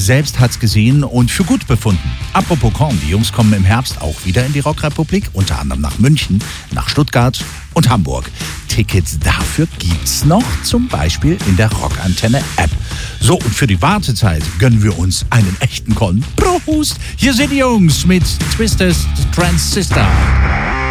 selbst hat's gesehen und für gut befunden. Apropos Korn, die Jungs kommen im Herbst auch wieder in die Rockrepublik, unter anderem nach München, nach Stuttgart und Hamburg. Tickets dafür gibt's noch, zum Beispiel in der Rockantenne-App. So, und für die Wartezeit gönnen wir uns einen echten Korn. Prost! Hier sind die Jungs mit Twisted Transistor.